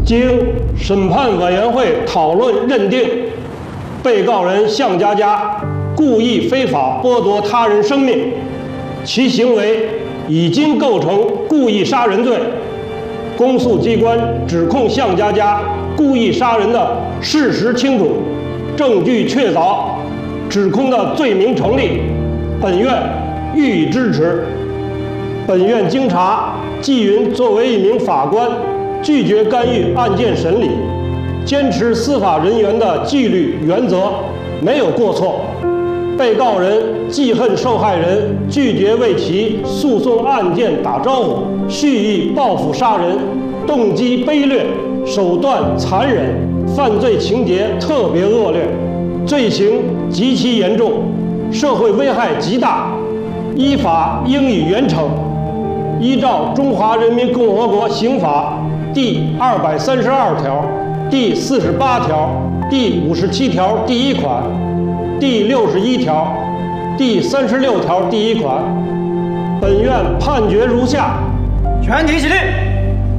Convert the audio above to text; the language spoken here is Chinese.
经审判委员会讨论认定，被告人向佳佳故意非法剥夺他人生命，其行为已经构成故意杀人罪。公诉机关指控向佳佳故意杀人的事实清楚，证据确凿，指控的罪名成立，本院予以支持。本院经查，纪云作为一名法官，拒绝干预案件审理，坚持司法人员的纪律原则，没有过错。被告人记恨受害人，拒绝为其诉讼案件打招呼，蓄意报复杀人，动机卑劣，手段残忍，犯罪情节特别恶劣，罪行极其严重，社会危害极大，依法应予严惩。依照《中华人民共和国刑法》第232条、第48条、第57条第1款、第61条、第36条第1款，本院判决如下： 全体起立。